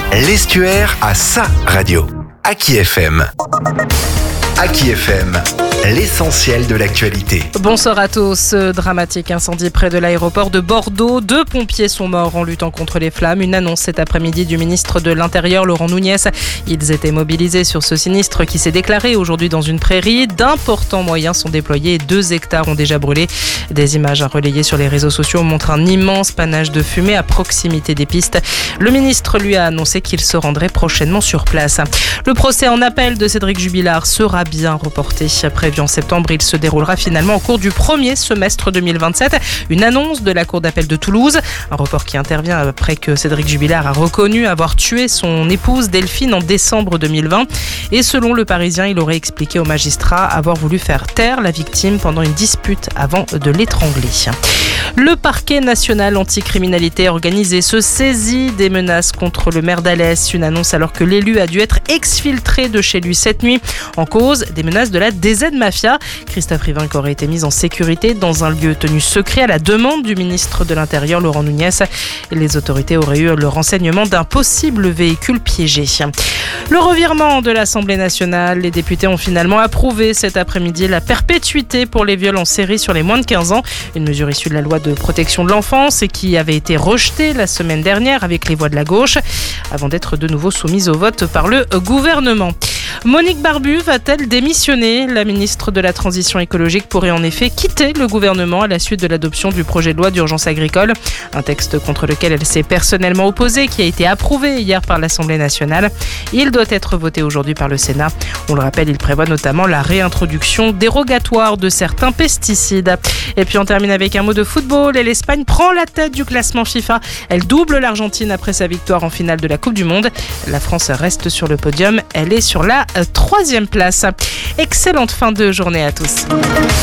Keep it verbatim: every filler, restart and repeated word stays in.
L'Estuaire a sa radio. Aki F M. Aki F M, l'essentiel de l'actualité. Bonsoir à tous. Dramatique incendie près de l'aéroport de Bordeaux. Deux pompiers sont morts en luttant contre les flammes. Une annonce cet après-midi du ministre de l'Intérieur, Laurent Nunez. Ils étaient mobilisés sur ce sinistre qui s'est déclaré aujourd'hui dans une prairie. D'importants moyens sont déployés et deux hectares ont déjà brûlé. Des images relayées sur les réseaux sociaux montrent un immense panache de fumée à proximité des pistes. Le ministre lui a annoncé qu'il se rendrait prochainement sur place. Le procès en appel de Cédric Jubilard sera bien reporté. Prévu en septembre, il se déroulera finalement au cours du premier semestre deux mille vingt-sept. Une annonce de la Cour d'appel de Toulouse. Un report qui intervient après que Cédric Jubilard a reconnu avoir tué son épouse Delphine en décembre deux mille vingt. Et selon Le Parisien, il aurait expliqué au magistrat avoir voulu faire taire la victime pendant une dispute avant de l'étrangler. Le parquet national anticriminalité organisée se saisit des menaces contre le maire d'Alès. Une annonce alors que l'élu a dû être exfiltré de chez lui cette nuit. En cause, des menaces de la D Z Mafia. Christophe Rivinc aurait été mis en sécurité dans un lieu tenu secret à la demande du ministre de l'Intérieur, Laurent Nunez. Les autorités auraient eu le renseignement d'un possible véhicule piégé. Le revirement de l'Assemblée nationale. Les députés ont finalement approuvé cet après-midi la perpétuité pour les viols en série sur les moins de quinze ans. Une mesure issue de la loi de protection de l'enfance et qui avait été rejetée la semaine dernière avec les voix de la gauche avant d'être de nouveau soumise au vote par le gouvernement. Monique Barbu va-t-elle démissionner ? La ministre de la Transition écologique pourrait en effet quitter le gouvernement à la suite de l'adoption du projet de loi d'urgence agricole, un texte contre lequel elle s'est personnellement opposée, qui a été approuvé hier par l'Assemblée nationale. Il doit être voté aujourd'hui par le Sénat. On le rappelle, il prévoit notamment la réintroduction dérogatoire de certains pesticides. Et puis on termine avec un mot de football et l'Espagne prend la tête du classement FIFA. Elle double l'Argentine après sa victoire en finale de la Coupe du Monde. La France reste sur le podium. Elle est sur la troisième place. Excellente fin de journée à tous.